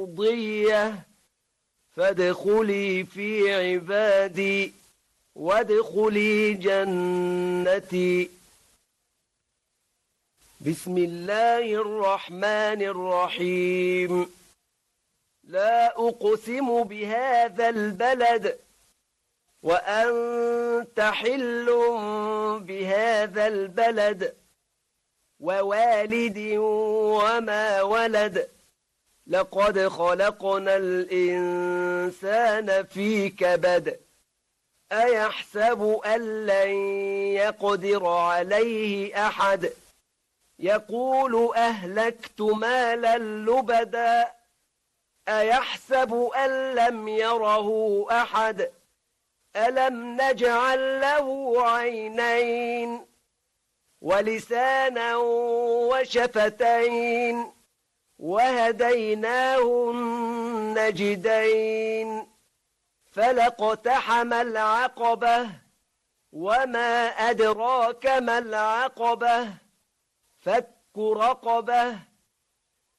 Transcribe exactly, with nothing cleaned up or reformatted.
مرضية فادخلي في عبادي وادخلي جنتي. بسم الله الرحمن الرحيم. لا أقسم بهذا البلد وأنت حل بهذا البلد ووالد وما ولد. لقد خلقنا الإنسان في كبد. أيحسب أن لن يقدر عليه أحد. يقول أهلكت مالا لبدا. أيحسب أن لم يره أحد. ألم نجعل له عينين ولسانا وشفتين وهديناه النجدين. فلاقتحم العقبة وما أدراك ما العقبة. فك رقبة